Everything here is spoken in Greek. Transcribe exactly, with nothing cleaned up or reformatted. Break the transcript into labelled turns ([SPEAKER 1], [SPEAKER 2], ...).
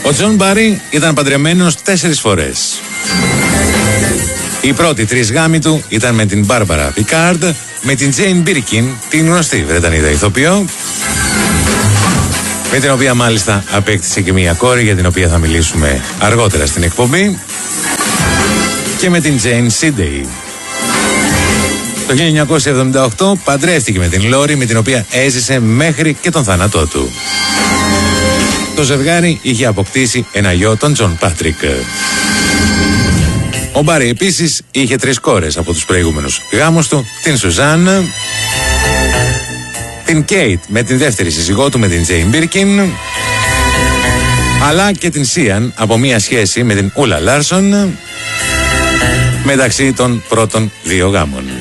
[SPEAKER 1] Ο Τζον Μπάρι ήταν παντρεμένος τέσσερις φορές. Οι πρώτοι τρεις γάμοι του ήταν με την Μπάρμπαρα Πικάρντ, με την Τζέιν Μπίρκιν, την γνωστή Βρετανίδα ηθοποιό, με την οποία μάλιστα απέκτησε και μία κόρη, για την οποία θα μιλήσουμε αργότερα στην εκπομπή, και με την Τζέιν Σίντεϊ. Το χίλια εννιακόσια εβδομήντα οκτώ παντρεύτηκε με την Λόρι, με την οποία έζησε μέχρι και τον θάνατό του. Το ζευγάρι είχε αποκτήσει ένα γιο, τον Τζον Πάτρικ. Ο Μπάρι επίσης είχε τρεις κόρες από τους προηγούμενους γάμους του, την Σουζάν, την Κέιτ με την δεύτερη σύζυγό του, με την Τζέιν Μπίρκιν, αλλά και την Σίαν από μία σχέση με την Ούλα Λάρσον, μεταξύ των πρώτων δύο γάμων.